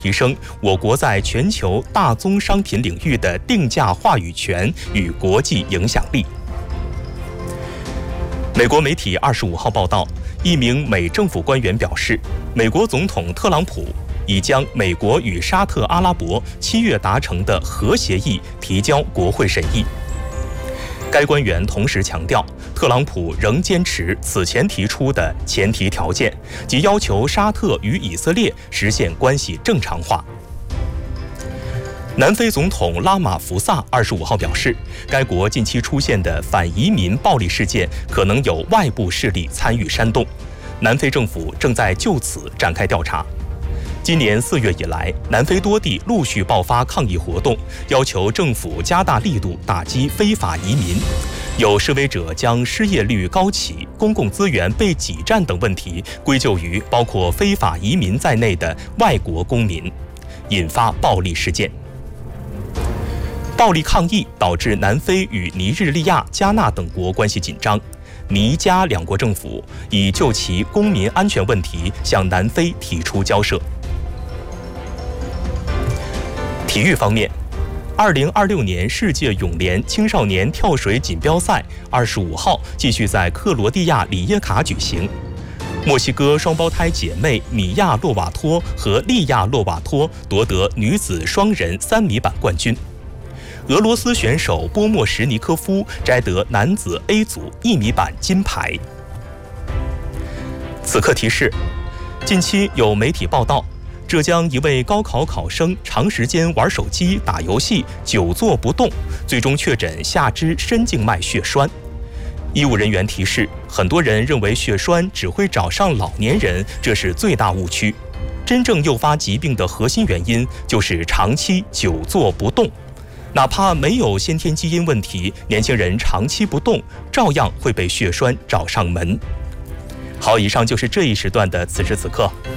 提升我国在全球大宗商品领域的定价话语权与国际影响力。美国媒体25号报道，一名美政府官员表示，美国总统特朗普已将美国与沙特阿拉伯7月达成的核协议提交国会审议。该官员同时强调，特朗普仍坚持此前提出的前提条件，即要求沙特与以色列实现关系正常化。南非总统拉马福萨25号表示，该国近期出现的反移民暴力事件可能有外部势力参与煽动，南非政府正在就此展开调查。今年4月以来，南非多地陆续爆发抗议活动，要求政府加大力度打击非法移民。有示威者将失业率高企、公共资源被挤占等问题归咎于包括非法移民在内的外国公民，引发暴力事件。暴力抗议导致南非与尼日利亚、加纳等国关系紧张。尼加两国政府已就其公民安全问题向南非提出交涉。体育方面，2026年世界泳联青少年跳水锦标赛25号继续在克罗地亚里耶卡举行。墨西哥双胞胎姐妹米亚洛瓦托和利亚洛瓦托夺得女子双人3米板冠军。俄罗斯选手波莫什尼科夫摘得男子 A 组1米板金牌。此刻提示：近期有媒体报道，浙江一位高考考生长时间玩手机、打游戏，久坐不动，最终确诊下肢深静脉血栓。医务人员提示，很多人认为血栓只会找上老年人，这是最大误区。真正诱发疾病的核心原因就是长期久坐不动。哪怕没有先天基因问题，年轻人长期不动，照样会被血栓找上门。好，以上就是这一时段的此时此刻，